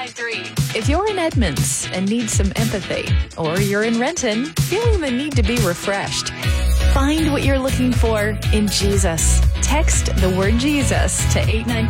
89.3. If you're in Edmonds and need some empathy, or you're in Renton feeling the need to be refreshed, find what you're looking for in Jesus. Text the word Jesus to 893.